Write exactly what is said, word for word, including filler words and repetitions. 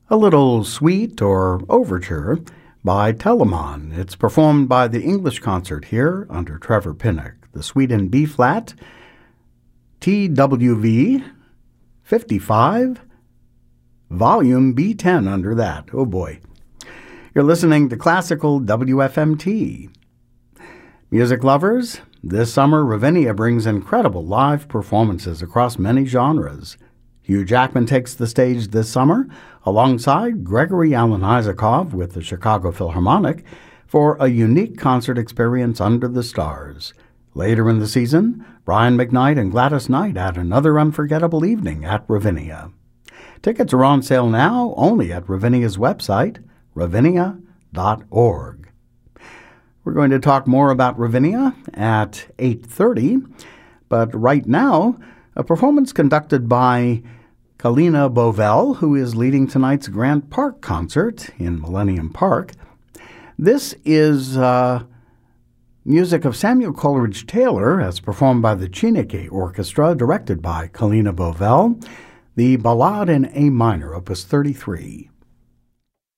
A little suite or overture by Telemann. It's performed by the English Concert here under Trevor Pinnock. The suite in B-flat, T W V fifty-five, volume B ten under that. Oh boy. You're listening to Classical W F M T. Music lovers, this summer Ravinia brings incredible live performances across many genres. Hugh Jackman takes the stage this summer alongside Gregory Alan Isakov with the Chicago Philharmonic for a unique concert experience under the stars. Later in the season, Brian McKnight and Gladys Knight add another unforgettable evening at Ravinia. Tickets are on sale now only at Ravinia's website, ravinia dot org. We're going to talk more about Ravinia at eight thirty, but right now, a performance conducted by Kalina Bovell, who is leading tonight's Grant Park concert in Millennium Park. This is uh, music of Samuel Coleridge Taylor, as performed by the Chineke Orchestra, directed by Kalina Bovell, the Ballade in A minor, opus thirty-three.